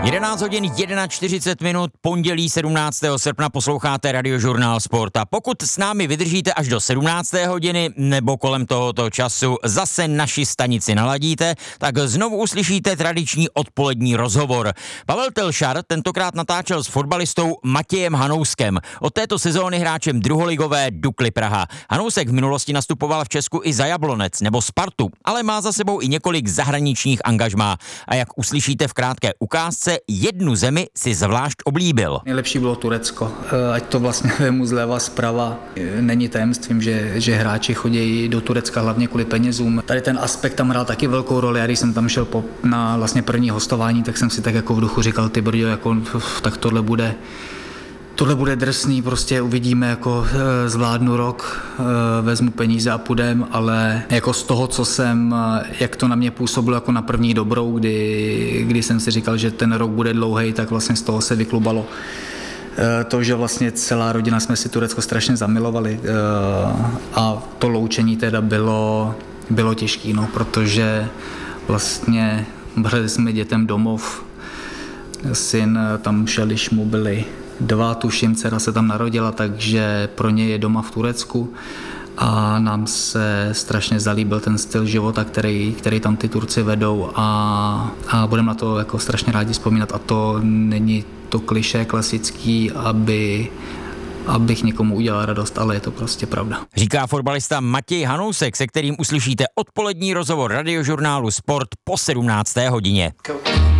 11 hodin 41 pondělí 17. srpna posloucháte Radiožurnál Sport a pokud s námi vydržíte až do 17. hodiny nebo kolem tohoto času zase naši stanici naladíte, tak znovu uslyšíte tradiční odpolední rozhovor. Pavel Telšar tentokrát natáčel s fotbalistou Matějem Hanouskem, od této sezóny hráčem druholigové Dukly Praha. Hanousek v minulosti nastupoval v Česku i za Jablonec nebo Spartu, ale má za sebou i několik zahraničních angažmá a jak uslyšíte v krátké ukázce, jednu zemi si zvlášť oblíbil. Nejlepší bylo Turecko, ať to vlastně vemu zleva, zprava. Není tajemstvím, že hráči chodí do Turecka hlavně kvůli penězům. Tady ten aspekt tam hrál taky velkou roli. Já když jsem tam šel na vlastně první hostování, tak jsem si tak jako v duchu říkal, ty brďo, jako, tak tohle bude drsný, prostě uvidíme, jako zvládnu rok, vezmu peníze a půjdem, ale jako z toho, co jsem, jak to na mě působilo jako na první dobrou, kdy jsem si říkal, že ten rok bude dlouhý, tak vlastně z toho se vyklubalo to, že vlastně celá rodina jsme si Turecko strašně zamilovali a to loučení teda bylo těžký, no, protože vlastně brali jsme dětem domov, syn tam šel, když mu byli 2, tuším, dcera se tam narodila, takže pro ně je doma v Turecku a nám se strašně zalíbil ten styl života, který tam ty Turci vedou a budeme na to jako strašně rádi vzpomínat a to není to klišé klasický, abych někomu udělal radost, ale je to prostě pravda. Říká fotbalista Matěj Hanousek, se kterým uslyšíte odpolední rozhovor Radiožurnálu Sport po 17. hodině.